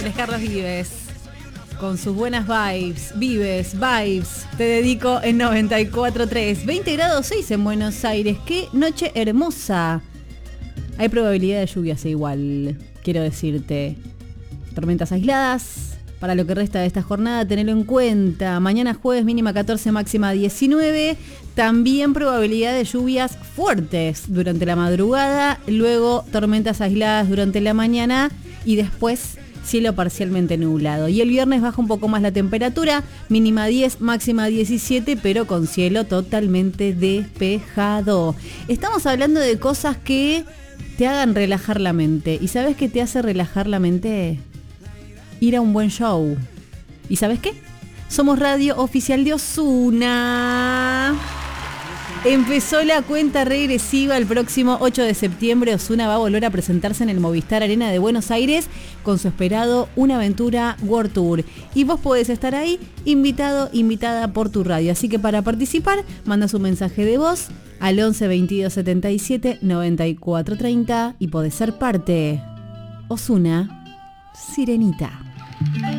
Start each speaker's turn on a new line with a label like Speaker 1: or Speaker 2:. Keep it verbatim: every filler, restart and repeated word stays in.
Speaker 1: Es Carlos Vives, con sus buenas vibes, Vives, vibes, te dedico en noventa y cuatro punto tres. veinte grados seis en Buenos Aires, qué noche hermosa. Hay probabilidad de lluvias igual, quiero decirte. Tormentas aisladas para lo que resta de esta jornada, tenelo en cuenta. Mañana jueves mínima catorce, máxima diecinueve. También probabilidad de lluvias fuertes durante la madrugada, luego tormentas aisladas durante la mañana y después cielo parcialmente nublado. Y el viernes baja un poco más la temperatura, mínima diez, máxima diecisiete, pero con cielo totalmente despejado. Estamos hablando de cosas que te hagan relajar la mente. ¿Y sabes qué te hace relajar la mente? Ir a un buen show. ¿Y sabes qué? Somos radio oficial de Ozuna. Empezó la cuenta regresiva. El próximo ocho de septiembre Ozuna va a volver a presentarse en el Movistar Arena de Buenos Aires con su esperado Una Aventura World Tour. Y vos podés estar ahí, invitado, invitada por tu radio. Así que para participar, mandas un mensaje de voz al once, veintidós, setenta y siete, noventa y cuatro, treinta y podés ser parte. Ozuna, Sirenita.